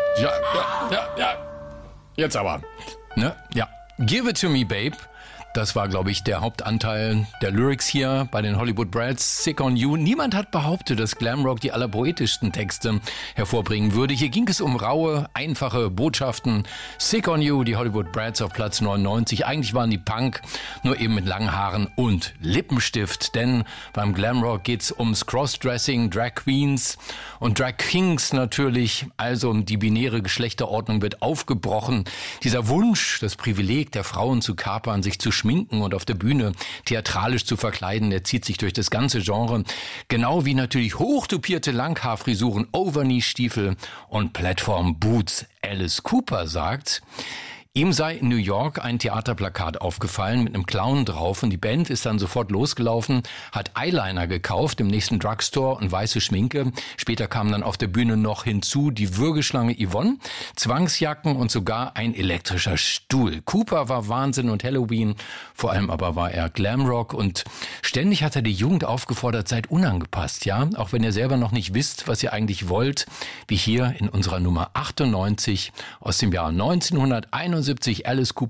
Ja. Jetzt aber. Ne? Ja. Give it to me, babe. Das war, glaube ich, der Hauptanteil der Lyrics hier bei den Hollywood Brats. Sick on You. Niemand hat behauptet, dass Glamrock die allerpoetischsten Texte hervorbringen würde. Hier ging es um raue, einfache Botschaften. Sick on You, die Hollywood Brats auf Platz 99. Eigentlich waren die Punk, nur eben mit langen Haaren und Lippenstift. Denn beim Glamrock geht's ums Crossdressing, Drag Queens und Drag Kings natürlich. Also die binäre Geschlechterordnung wird aufgebrochen. Dieser Wunsch, das Privileg der Frauen zu kapern, sich zu schminken und auf der Bühne theatralisch zu verkleiden, der zieht sich durch das ganze Genre. Genau wie natürlich hochtopierte Langhaarfrisuren, Overknee-Stiefel und Platform-Boots. Alice Cooper sagt, ihm sei in New York ein Theaterplakat aufgefallen mit einem Clown drauf und die Band ist dann sofort losgelaufen, hat Eyeliner gekauft im nächsten Drugstore und weiße Schminke. Später kam dann auf der Bühne noch hinzu die Würgeschlange Yvonne, Zwangsjacken und sogar ein elektrischer Stuhl. Cooper war Wahnsinn und Halloween, vor allem aber war er Glamrock und ständig hat er die Jugend aufgefordert, seid unangepasst, ja, auch wenn ihr selber noch nicht wisst, was ihr eigentlich wollt, wie hier in unserer Nummer 98 aus dem Jahr 1971. Alice Cooper